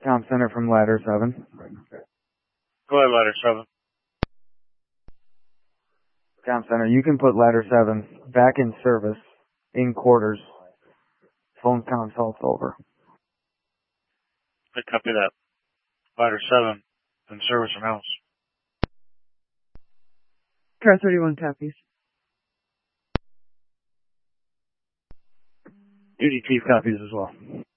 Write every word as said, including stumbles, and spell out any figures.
Tom Center from Ladder seven. Go ahead, Ladder seven. Tom Center, you can put Ladder seven back in service, in quarters. Phone consult's over. I copy that. Ladder seven, in service and house. Car thirty-one copies. Duty chief copies as well.